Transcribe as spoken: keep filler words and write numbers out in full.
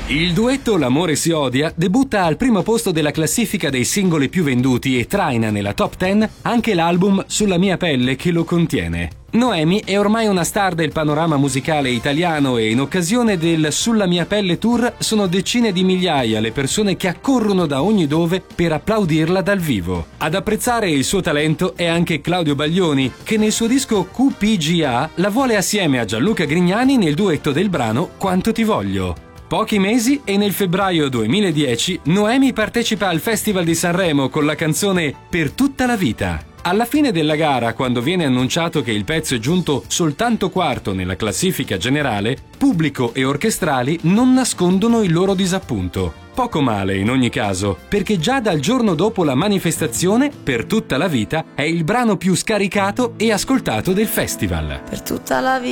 Il duetto L'amore si odia debutta al primo posto della classifica dei singoli più venduti e traina nella top dieci anche l'album Sulla mia pelle che lo contiene. Noemi è ormai una star del panorama musicale italiano e in occasione del Sulla mia pelle tour sono decine di migliaia le persone che accorrono da ogni dove per applaudirla dal vivo. Ad apprezzare il suo talento è anche Claudio Baglioni, che nel suo disco Q P G A la vuole assieme a Gianluca Grignani nel duetto del brano Quanto ti voglio. Pochi mesi e nel febbraio duemiladieci Noemi partecipa al Festival di Sanremo con la canzone Per tutta la vita. Alla fine della gara, quando viene annunciato che il pezzo è giunto soltanto quarto nella classifica generale, pubblico e orchestrali non nascondono il loro disappunto. Poco male in ogni caso, perché già dal giorno dopo la manifestazione, Per tutta la vita è il brano più scaricato e ascoltato del festival. Per tutta la vita